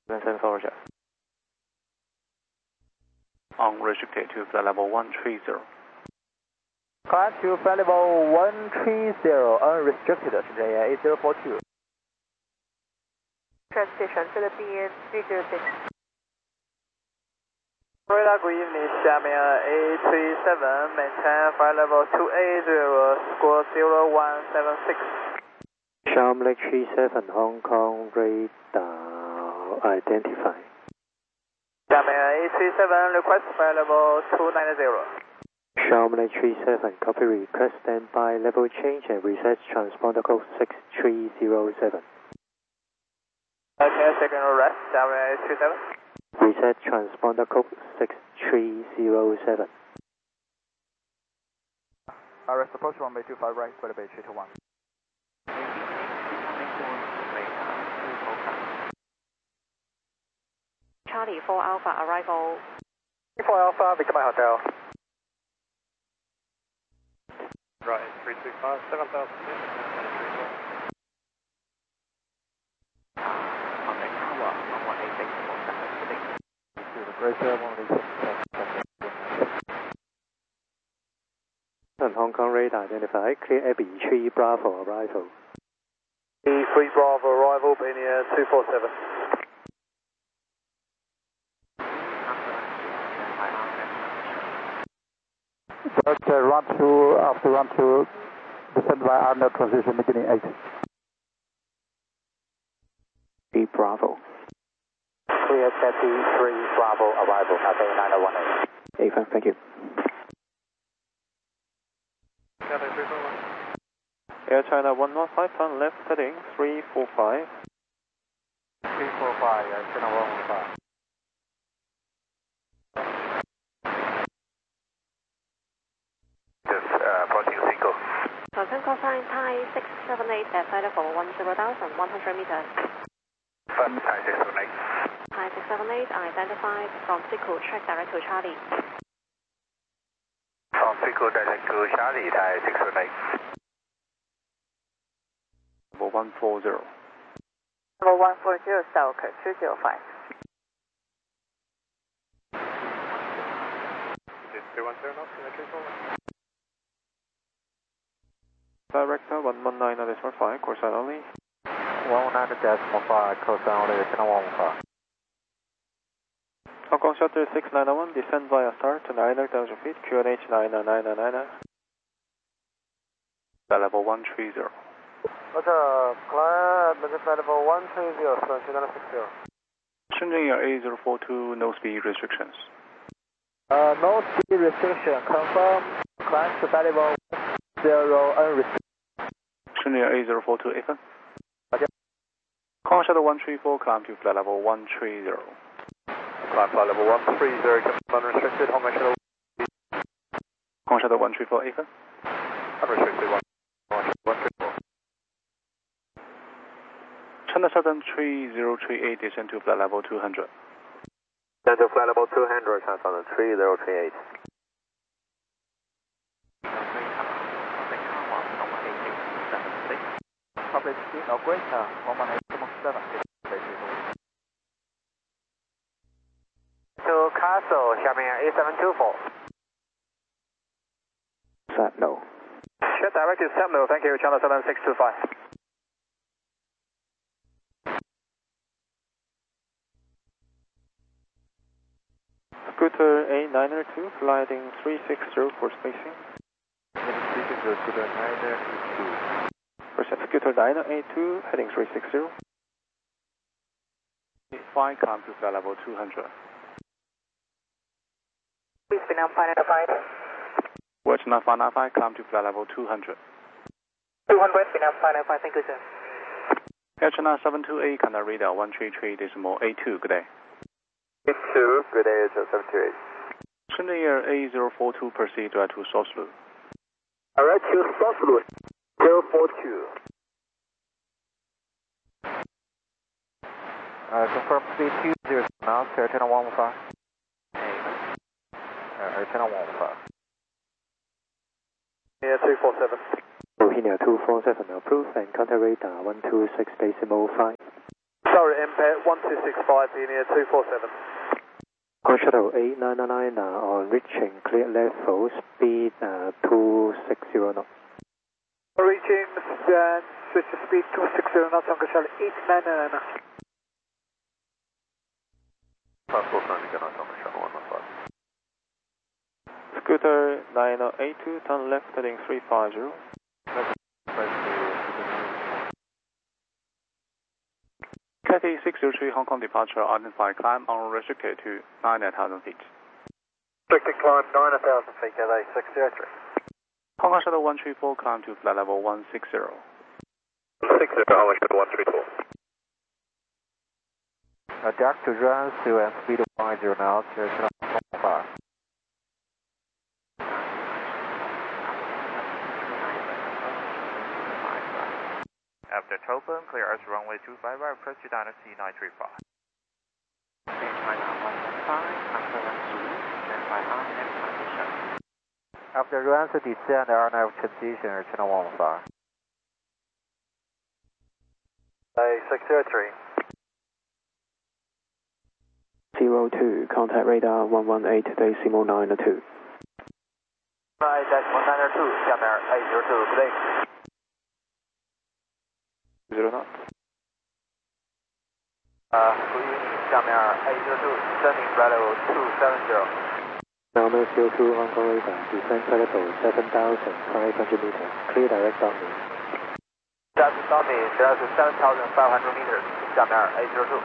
Vincent forward. Unrestricted to flight level 130. Climb to flight level 130, unrestricted,深圳 8042. Transition to the BN 306. Radar, good evening, Xiamen A37, maintain flight level 280, score 0176. Xiamen 37, Hong Kong radar identified. Xiamen A37, request flight level 290. Xiamen 37, copy request standby level change and reset transponder code 6307. Okay, second rest, Xiamen A37. Reset transponder code 6307. Rest approach runway 25 right, for the bay 321. Charlie 4 Alpha arrival. 4 Alpha, become my hotel. Right, 325, 7000 feet. And Hong Kong radar identified. Clear Abbey 3 Bravo arrival. E3 Bravo arrival, Benia 247. Run 2, after run 2, descend by Arnold transition beginning 8. 3 Bravo. Clear Cathy 3 Bravo arrival, Cathay 9018. Affirm, thank you. Air China 115, turn left heading 345. 345, Air China 115. Approaching Cinco. Confirm call sign Thai 678 at flight level 10,100 meters. Thai 678. Thai 678 identified from Siku, track direct to Charlie. From Cinco direct to Charlie, Thai 678. Level 140. Level 140, Stoke 205. Is it 310 knots in the case over? Director 119.5, course only. 119.5, course only, China 115. Hong Kong Shuttle 6901, descend via start to 9,000 feet, QNH 99999. Level 130. Roger, climb at flight level 130, Sun 2960. Shenzhen Air A042, no speed restrictions. No speed restriction, confirm, climb to flight level 10, unrestricted. Shenzhen Air A042, Affirm. Roger. Hong Kong Shuttle 134, climb to flight level 130. Climb flight level 130, confirm unrestricted, Hong Kong Shuttle. Hong Kong Shuttle 134, Affirm. Unrestricted, 134. China Southern 3038, descend to flight level 200. Descend to flight level 200, China Southern 3038. Public speed, operator, 118.7. To Castle, Xiamen A724. Flat low. Shed direct to Semno, thank you, China Southern 625. Scooter A902, gliding 360 for spacing. 360, Scooter 902. Percent Scooter 982, heading 360. 5, climb to flight level 200. Please be now 595. Watch not 595, climb to flight level 200. 200, be now 595, thank you, sir. Air China 728, Canada radar 133.82, good day. 82, good day, 728. Shenzhen Air A042, proceed direct to Soslu. Alright, to Soslu, 042. Confirm speed 20 now, Air China 115. Air China 115. Yeah, 347. Rohini 247, approved and counter radar 126.5. Sorry, Pet 1265, be near 247. Hong Shuttle 899 on reaching clear level, speed 260 knots. Reaching switch to speed 260 knots, Hong Kong Shuttle 899. Passport sign again on Hong Kong Shuttle 115. Scooter 9082, turn left heading 350. Cathay 603 Hong Kong departure, identify climb unrestricted to 9,000 feet. Restricted climb 9,000 feet, Cathay 603. Hong Kong Shuttle 134, climb to flight level 160. 60, Hong Kong Shuttle 134. Direct to run through and speed 10 knots, Channel 5. After Topum, clear as runway 25 by approach to Dynasty 935. After run to descend, RNAV transition, Channel 15. 603. 02, contact radar 118 decimal 92. Right, decimal 92, 下面802, good day. 0 knots. Good evening, 下面802, descending flight level 270. Number 02 Hong Kong radar, descent flight level 7,500 meters, clear direct downwind. Direct downwind, direct 7,500 meters, 下面802.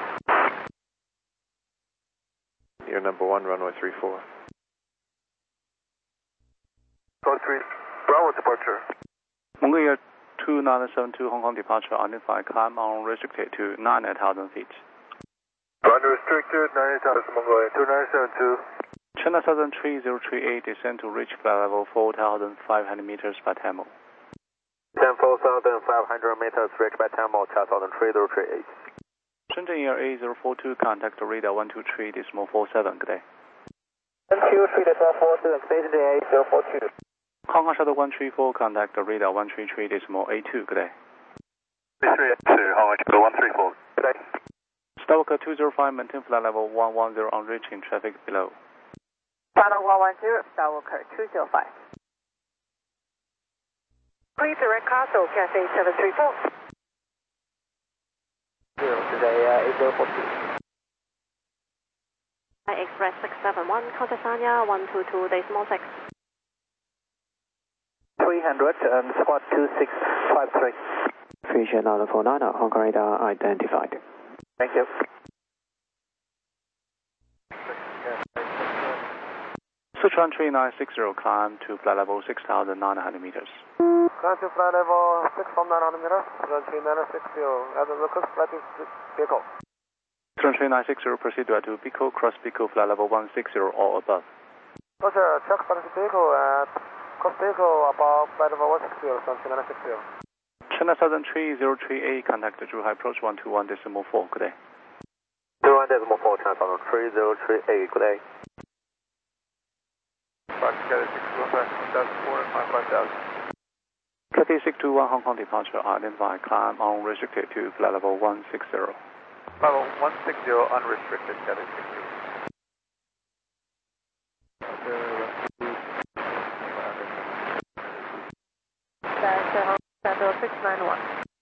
Year number 1, runway 34. Code 3, Bravo departure. Mongolia 2972 Hong Kong departure, identify climb unrestricted to 9,000 feet. Unrestricted 9,000 Mongolia 2972. China Southern 3038, descend to reach flight level 4,500 meters by TAMO. 4,500 meters, reach by TAMO, China Southern 3038. Shenzhen Air A042, contact radar 123 decimal 47, good day. 123 decimal 47, Shenzhen A042. Hong Kong Shuttle 134, contact radar 133 decimal 82, good day. 332, Hong Kong Shuttle 134, good day. Stoker 205, maintain flight level 110 on reaching traffic below. Final 110, Stoker 205. Please direct Castle, Cathay 734. Today, 842. Express 671, contact Sanya 122 decimal 6. 300 and squad 2653. Fusion 949, Hong Kong radar identified. Thank you. Sichuan 3960, climb to flight level 6,900 meters. Climb to flight level 6,900 meters, run 3960, as a local flight vehicle. Sichuan 3960, proceed to Pico, cross Pico, flight level 160 or above. Roger, check flight vehicle at cross vehicle above flight level 160, run 3960. China Southern 3038, contact Zhuhai approach 121 decimal 4, good day. 21 decimal 4, China Southern 3038, good day. Together 615, 1,400, 55,000. Cathay 621 Hong Kong departure, identify climb unrestricted to flight level 160. Level 160, unrestricted, Cathay 621. That's Hong Kong Shuttle 691.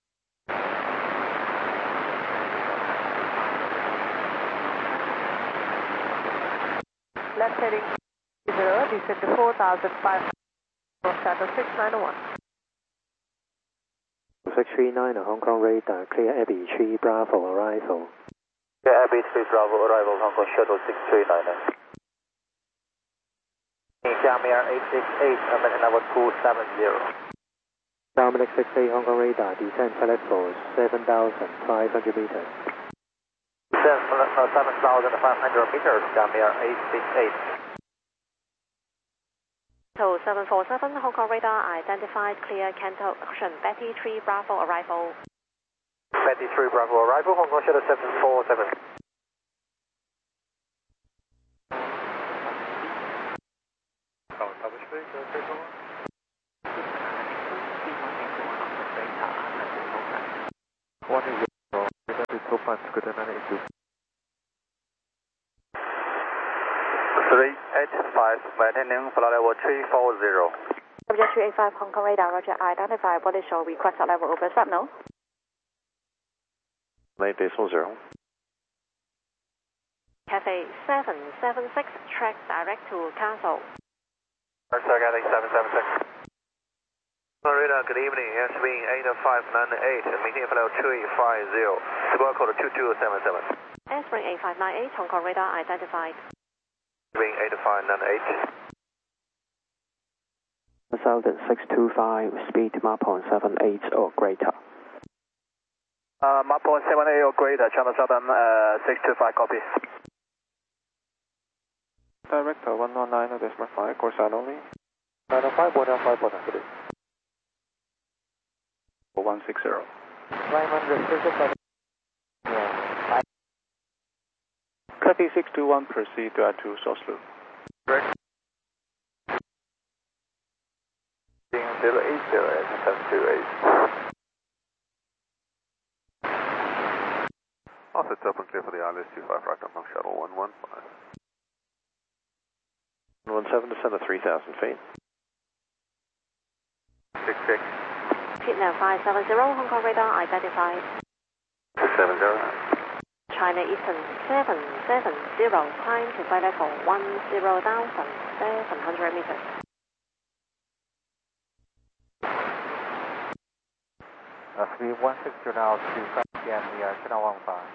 Left heading 0, descend to 4,500, Shuttle 691. 639 Hong Kong radar, clear Abbey 3 Bravo arrival. Yeah, Abbey 3 Bravo arrival, Hong Kong Shuttle 639. Xiamen 868, maintain level 270. Dominic 68 Hong Kong radar, descent flight level 7,500 meters. Descent 7,500 meters, Xiamen 868. So 747 Hong Kong radar identified, clear Canto Ocean Betty 3 Bravo arrival. Betty 3 Bravo arrival, Hong Kong Shuttle 747. One is 0, to Topum Scooter 982. 385, maintaining flight level 340. Subject 385 Hong Kong radar, roger. Identify body show request at level over subno. 9.0. Cafe 776, track direct to Castle. Cathay 776. Radar, good evening. Airspeed 8598, maintaining flight level 350. Squawk code 2277. Spring 8598 Hong Kong radar identified. Airspeed 8598. Southern 625, speed map on 78 or greater. Map on 78 or greater, Channel Southern 625, copy. Director 119.5, course only. 905, 105, 100. 160. Climb restriction. Cathay 621, proceed to add to source loop. Correct. 080 and 728. Also, it's open clear for the ILS 25 right on shuttle 115. 17 descend to 3,000 feet. 66. Pit now 570 Hong Kong radar identified. 670. China Eastern 770, climb to flight level 10,700 meters. Speed 160 now to 5 p.m. near Channel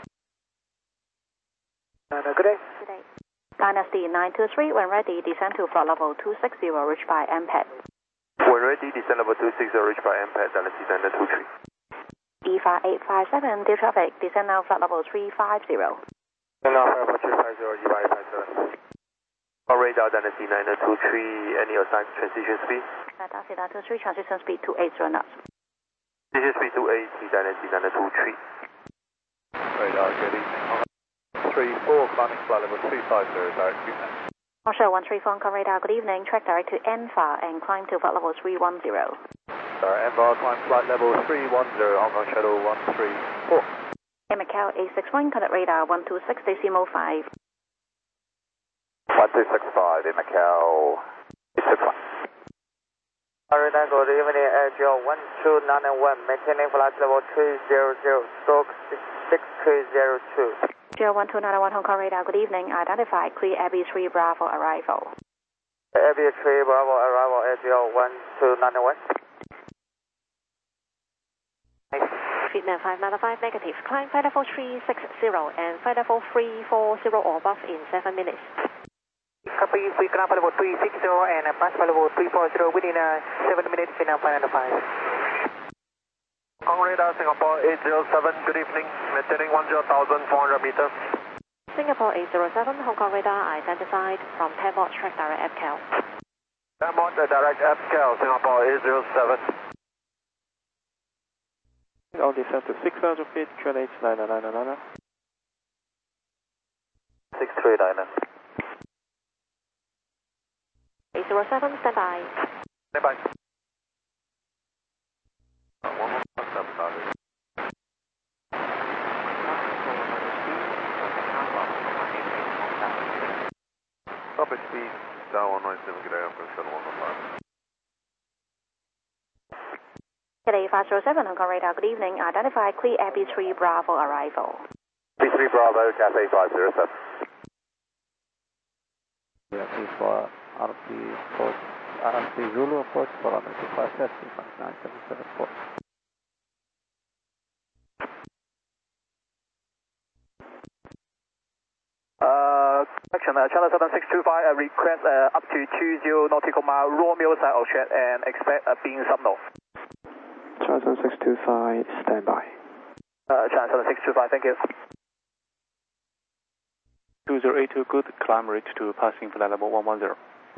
15. Good day. Good day. Dynasty 923, when ready, descend to flight level 260, reached by MPAD. When ready, descend level 260, reached by MPAD, Dynasty 923. EFA 857, dear traffic, descend now flight level 350. Descend now flight level 350, EFA 857. On radar, Dynasty 923, any assigned transition speed? Dynasty 923, transition speed 280 knots. Transition speed 280, Dynasty 923. Radar, good evening. 34, climbing flight level 350, direct to net. Marshall 134 Hong Kong radar, good evening, track direct to ENFA and climb to flight level 310. Sorry, ENFA, climb flight level 310, Hong Kong shuttle 134. In Macau 861, contact radar 126 decimal 5. 1265 in Macau, 861. Radar, good evening, Air 1291, maintaining flight level 300, stroke 6302. 01291 Hong Kong radar, good evening, identify clear Abbey 3 Bravo arrival. Abbey 3 Bravo arrival, Air 1291. Feed now 595 negative, climb flight level 360 and flight level 340 or above in 7 minutes. Copy, we climb flight level 360 and pass flight level 340 within 7 minutes, Feed now 595. Hong Kong radar, Singapore 807, good evening, maintaining 10,400 meters. Singapore 807, Hong Kong radar identified from Pebble track direct FCAL. Pebble direct FCAL, Singapore 807. All descend to 6,000 feet, QNH 9999. 639. 807, stand by. Stand by. Copy speed, down 197, good day, I'm going to shuttle 115. Today 507, Hong Kong radar, good evening, identify clear Abbey 3 Bravo arrival. Abbey 3 Bravo, Cathay 507. Yeah, please for RFC Zulu approach for runway 25 left, 977 Channel 7625, request up to 20 nautical mile Romeo side of chat and expect a being sub north. Channel 625, stand by. Channel 7625, thank you. 2082, good, climb reach to passing flight level 110.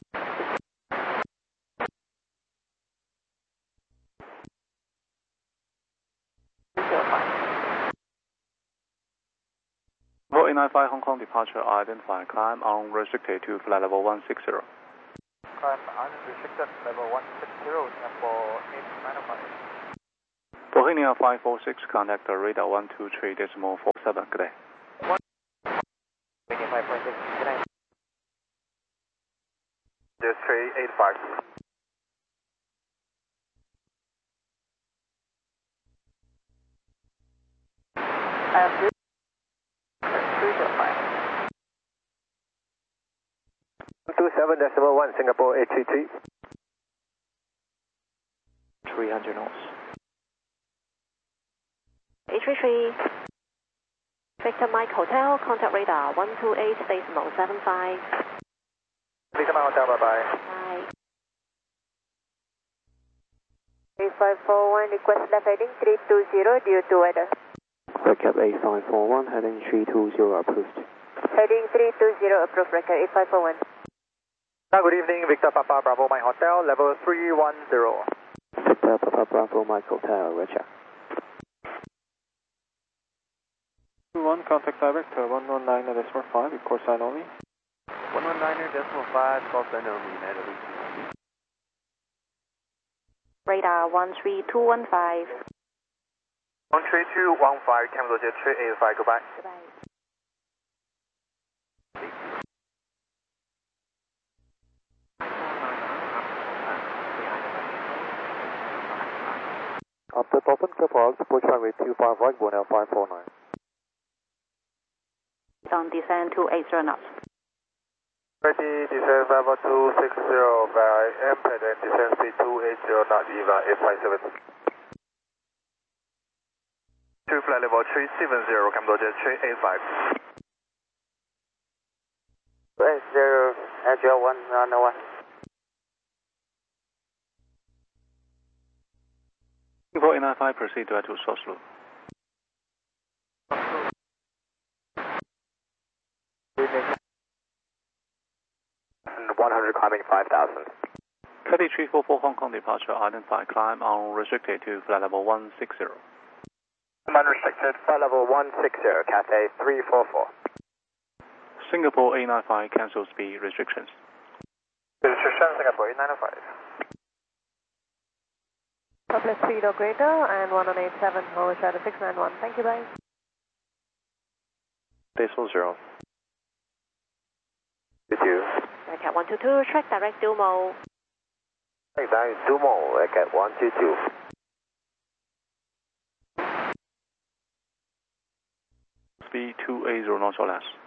Route 895 Hong Kong departure identified, climb unrestricted to flight level 160. Climb unrestricted level 160 for 895. Bohemia 546, contact the radar 123.47, good day. Bohemia 546, good night. Just 385. Two 27.1 Singapore 822. 300 knots. 833. Victor Mike Hotel, contact radar 128.75. Victor Mike Hotel, bye bye. Bye. 8541, request left heading 320 due to weather. Recap 8541, heading 320 approved. Heading 320 approved, record 8541. Good evening, Victor Papa Bravo Mike Hotel, level 310. Victor Papa Bravo Mike Hotel, roger. 21, contact director 119.5, record sign only. 119.5, call sign only, United East. Radar 13215. 13215, cancel jet 385, goodbye. Goodbye. After Dolphin Capal, approach runway 25 right, 1L549. On descend to 80 knots. Ready, descend 51260 by MPED and descend speed 280 knot, EVA 857. To flight level 370, capital jet 385. 0, Agile 191. Singapore 895, proceed to Oslo. 100 climbing 5000. Cathay 344 Hong Kong departure, identify climb unrestricted to flight level 160. Unrestricted, flight level 160, Cathay 344. Singapore 895, cancel speed restrictions. Restriction, Singapore 895. Public speed or greater and 1187, over shadow 691. Thank you, bye. Decimal 0. With you. Cat 122, track direct Dumo. Thanks, Dumo, at 122. Speed 280 knots or less.